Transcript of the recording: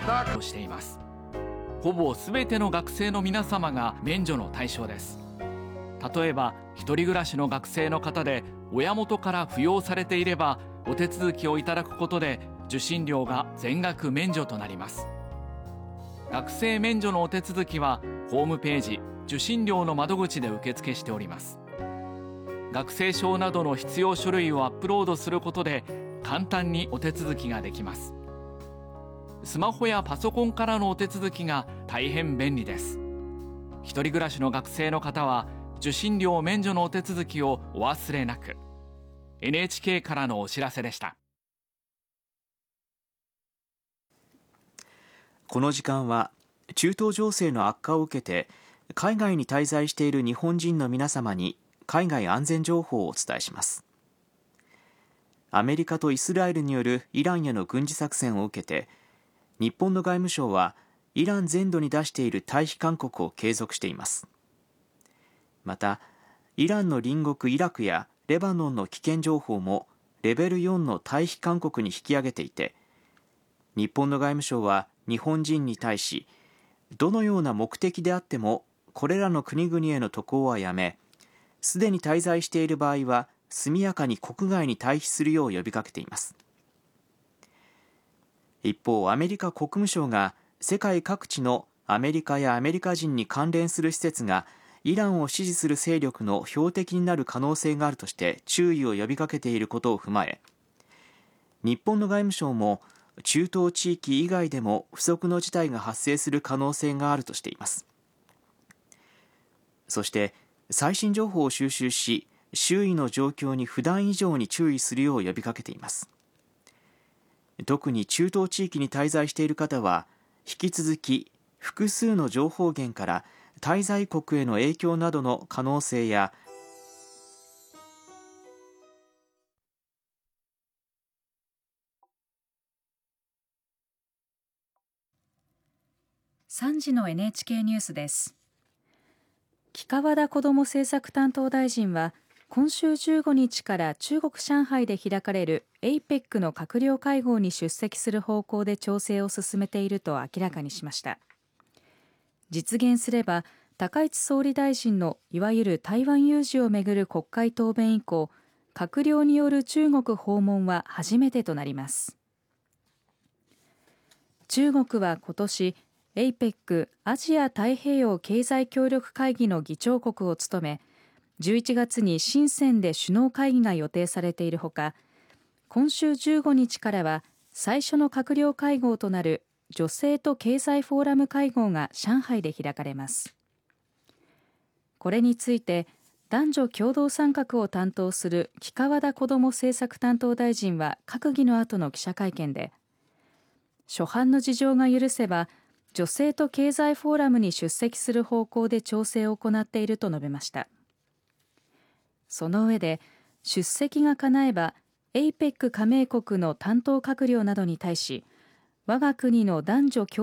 としています。ほぼすべての学生の皆様が免除の対象です。例えば一人暮らしの学生の方で親元から扶養されていれば、お手続きをいただくことで受信料が全額免除となります。学生免除のお手続きはホームページ受信料の窓口で受付しております。学生証などの必要書類をアップロードすることで簡単にお手続きができます。スマホやパソコンからのお手続きが大変便利です。一人暮らしの学生の方は受信料免除のお手続きをお忘れなく。 NHK からのお知らせでした。 この時間は中東情勢の悪化を受けて海外に滞在している日本人の皆様に海外安全情報をお伝えします。アメリカとイスラエルによるイランへの軍事作戦を受けて、日本の外務省はイラン全土に出している退避勧告を継続しています。またイランの隣国イラクやレバノンの危険情報もレベル4の退避勧告に引き上げていて、日本の外務省は日本人に対し、どのような目的であってもこれらの国々への渡航はやめ、すでに滞在している場合は速やかに国外に退避するよう呼びかけています。一方、アメリカ国務省が世界各地のアメリカやアメリカ人に関連する施設がイランを支持する勢力の標的になる可能性があるとして注意を呼びかけていることを踏まえ、日本の外務省も中東地域以外でも不測の事態が発生する可能性があるとしています。そして最新情報を収集し、周囲の状況に普段以上に注意するよう呼びかけています。特に中東地域に滞在している方は、引き続き複数の情報源から滞在国への影響などの可能性や 3時の NHK ニュースです。木川田子ども政策担当大臣は今週15日から中国上海で開かれる APEC の閣僚会合に出席する方向で調整を進めていると明らかにしました。実現すれば高市総理大臣のいわゆる台湾有事をめぐる国会答弁以降、閣僚による中国訪問は初めてとなります。中国は今年APEC アジア太平洋経済協力会議の議長国を務め、11月に深センで首脳会議が予定されているほか、今週15日からは最初の閣僚会合となる女性と経済フォーラム会合が上海で開かれます。これについて男女共同参画を担当する木川田子ども政策担当大臣は閣議の後の記者会見で、諸般の事情が許せば女性と経済フォーラムに出席する方向で調整を行っていると述べました。その上で、出席が叶えば APEC 加盟国の担当閣僚などに対し、我が国の男女共